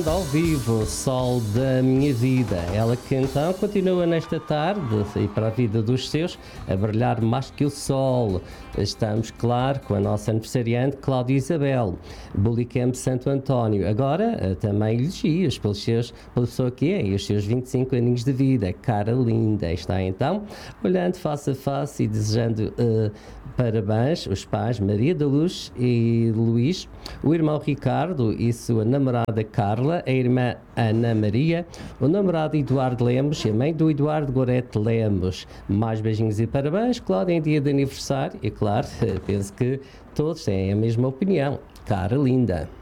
Ao vivo, Sol da Minha Vida. Ela que então continua nesta tarde e para a vida dos seus a brilhar mais que o sol. Estamos, claro, com a nossa aniversariante Cláudia Isabel, Bulicamp Santo António. Agora também elogios pela pessoa que é e os seus 25 aninhos de vida. Cara linda. Está então olhando face a face e desejando parabéns os pais Maria da Luz e Luís, o irmão Ricardo e sua namorada Carla, a irmã Ana Maria, o namorado Eduardo Lemos e a mãe do Eduardo Gorete Lemos. Mais beijinhos e parabéns, Cláudia, em dia de aniversário. E claro, penso que todos têm a mesma opinião. Cara linda.